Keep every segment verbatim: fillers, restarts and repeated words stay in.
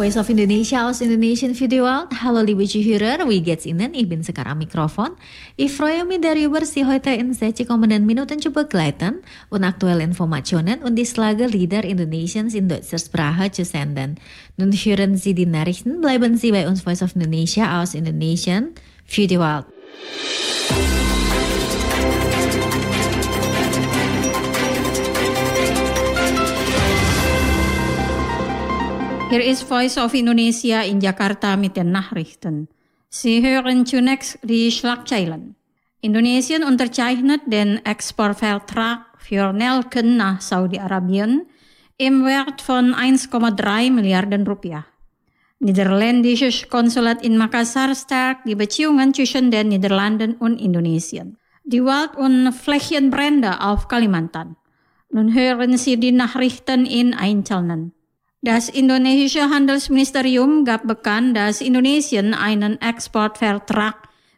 Voice of Indonesia aus Indonesian Video Out. Hallo liebe Zuhörer, wie geht's Ihnen? Ich bin sekarang Mikrofon. Ich freue mich darüber, Sie heute in sechzig kommenden Minuten zu begleiten und aktuelle Informationen und die Schlagerlieder Indonesiens in deutscher Sprache zu senden. Nun hören Sie die Nachrichten, bleiben Sie bei uns Voice of Indonesia aus Indonesian Video Out. Hier ist Voice of Indonesia in Jakarta mit den Nachrichten. Sie hören zunächst die Schlagzeilen. Indonesien unterzeichnet den Exportvertrag für Nelken nach Saudi-Arabien im Wert von eins Komma drei Milliarden Rupiah. Niederländisches Konsulat in Makassar stärkt die Beziehungen zwischen den Niederlanden und Indonesien. Die Wald- und Flächenbrände auf Kalimantan. Nun hören Sie die Nachrichten in Einzelnen. Das indonesische Handelsministerium gab bekannt, dass Indonesien einen Exportvertrag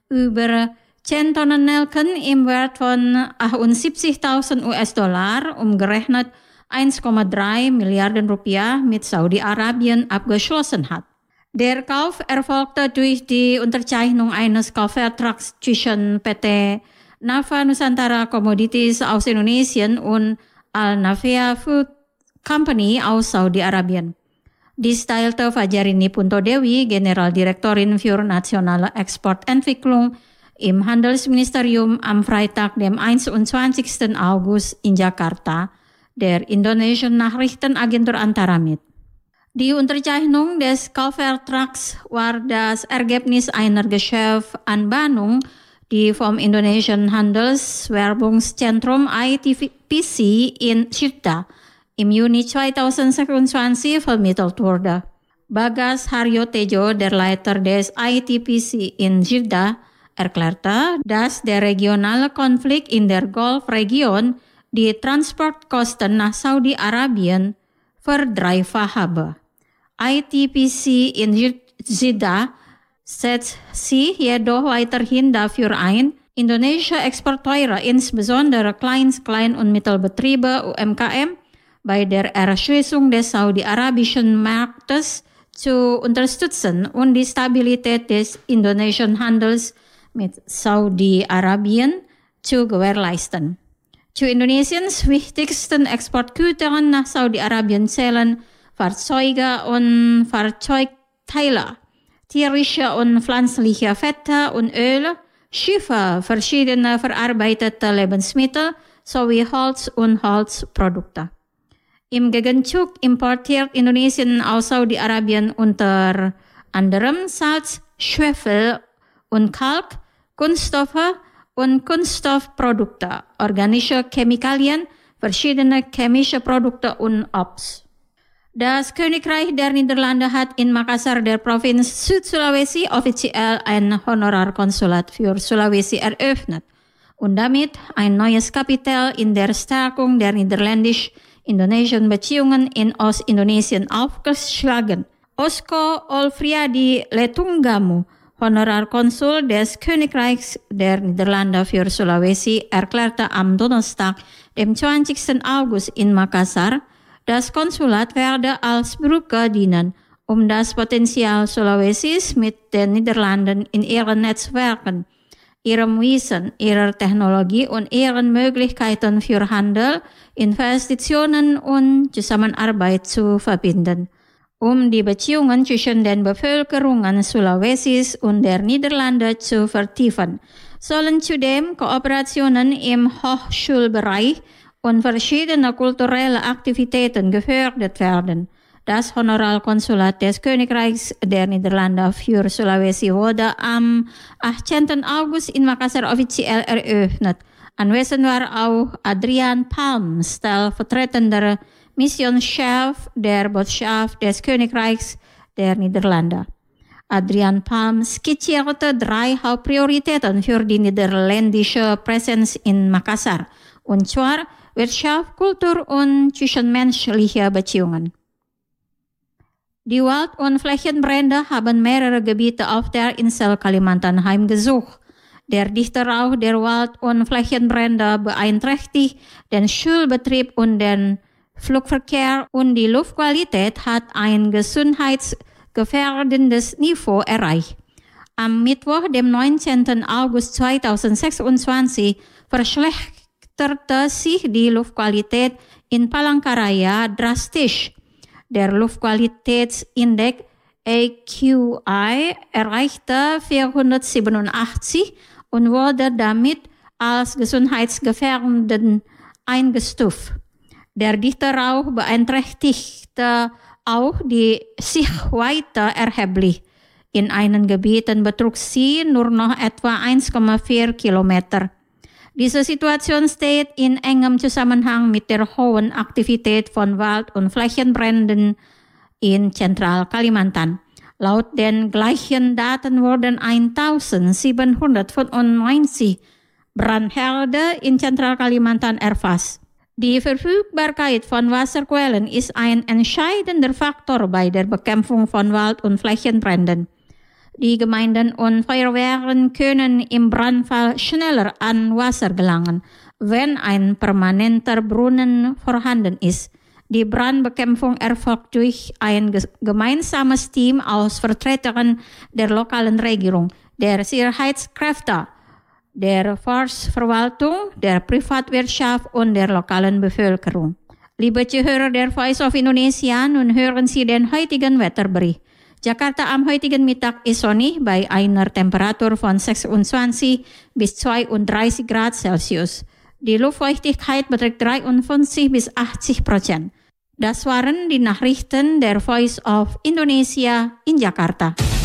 über zehn Tonnen Nelken im Wert von achtundsiebzigtausend US-Dollar, umgerechnet eins Komma drei Milliarden Rupiah, mit Saudi-Arabien abgeschlossen hat. Der Kauf erfolgte durch die Unterzeichnung eines Kaufvertrags zwischen P T Nava Nusantara Commodities aus Indonesien und Al-Nafea Food Company aus Saudi-Arabien. Dies teilte Fajarini Puntodewi, Generaldirektorin für nationale Exportentwicklung im Handelsministerium am Freitag, dem einundzwanzigsten August in Jakarta, der indonesischen Nachrichtenagentur Antara mit. Die Unterzeichnung des Kaufvertrags war das Ergebnis einer Geschäftsanbahnung, die vom indonesischen Handelswerbungszentrum I T P C in Jeddah im Juni zweitausendzweiundzwanzig vermittelt wurde. Bagas Haryotejo, der Leiter des I T P C in Jeddah, erklärte, dass der regionale Konflikt in der Golfregion die Transportkosten nach Saudi-Arabien verdreifacht habe. I T P C in Jeddah setzt sich jedoch weiterhin dafür ein, indonesische Exporteure, insbesondere Klein-, Klein- und Mittelbetriebe U M K M, bei der Erschließung des saudi-arabischen Marktes zu unterstützen und die Stabilität des indonesischen Handels mit Saudi-Arabien zu gewährleisten. Zu Indonesiens wichtigsten Exportgütern nach Saudi-Arabien zählen Fahrzeuge und Fahrzeugteile, tierische und pflanzliche Fette und Öle, Schiffe, verschiedene verarbeitete Lebensmittel sowie Holz und Holzprodukte. Im Gegenzug importiert Indonesien aus Saudi-Arabien unter anderem Salz, Schwefel und Kalk, Kunststoffe und Kunststoffprodukte, organische Chemikalien, verschiedene chemische Produkte und Obst. Das Königreich der Niederlande hat in Makassar, der Provinz Süd-Sulawesi, offiziell ein Honorarkonsulat für Sulawesi eröffnet und damit ein neues Kapitel in der Stärkung der niederländisch-indonesischen Beziehungen in Ostindonesien aufgeschlagen. Osko Olfriadi Letunggamu, Honorarkonsul des Königreichs der Niederlande für Sulawesi, erklärte am Donnerstag, dem zwanzigsten August in Makassar, das Konsulat werde als Brücke dienen, um das Potenzial Sulawesis mit den Niederlanden in ihren Netzwerken, ihrem Wissen, ihrer Technologie und ihren Möglichkeiten für Handel, Investitionen und Zusammenarbeit zu verbinden. Um die Beziehungen zwischen den Bevölkerungen Sulawesis und der Niederlande zu vertiefen, sollen zudem Kooperationen im Hochschulbereich und verschiedene kulturelle Aktivitäten gefördert werden. Das Honorarkonsulat des Königreichs der Niederlande für Sulawesi wurde am achtzehnten August in Makassar offiziell eröffnet. Anwesend war auch Adrian Palm, stellvertretender Missionschef der Botschaft des Königreichs der Niederlande. Adrian Palm skizzierte drei Hauptprioritäten für die niederländische Präsenz in Makassar, und zwar Wirtschaft, Kultur und zwischenmenschliche Beziehungen. Die Wald- und Flächenbrände haben mehrere Gebiete auf der Insel Kalimantan heimgesucht. Der dichte Rauch der Wald- und Flächenbrände beeinträchtigt den Schulbetrieb und den Flugverkehr, und die Luftqualität hat ein Gesundheits- gefährdendes Niveau erreicht. Am Mittwoch, dem neunzehnten August zweitausendsechsundzwanzig, verschlechterte sich die Luftqualität in Palangkaraya drastisch. Der Luftqualitätsindex A Q I erreichte vierhundertsiebenundachtzig und wurde damit als gesundheitsgefährdend eingestuft. Der dichte Rauch beeinträchtigte auch die Sichtweite erheblich. In einigen Gebieten betrug sie nur noch etwa eins Komma vier Kilometer. Diese Situation steht in engem Zusammenhang mit der hohen Aktivität von Wald- und Flächenbränden in Zentral-Kalimantan. Laut den gleichen Daten wurden eintausendsiebenhundertfünfundneunzig Brandherde in Zentral-Kalimantan erfasst. Die Verfügbarkeit von Wasserquellen ist ein entscheidender Faktor bei der Bekämpfung von Wald- und Flächenbränden. Die Gemeinden und Feuerwehren können im Brandfall schneller an Wasser gelangen, wenn ein permanenter Brunnen vorhanden ist. Die Brandbekämpfung erfolgt durch ein gemeinsames Team aus Vertretern der lokalen Regierung, der Sicherheitskräfte, der Forstverwaltung, der Privatwirtschaft und der lokalen Bevölkerung. Liebe Zuhörer der Voice of Indonesia, nun hören Sie den heutigen Wetterbericht. Jakarta am heutigen Mittag ist sonnig bei einer Temperatur von sechsundzwanzig bis zweiunddreißig Grad Celsius. Die Luftfeuchtigkeit beträgt dreiundfünfzig bis achtzig Prozent. Das waren die Nachrichten der Voice of Indonesia in Jakarta.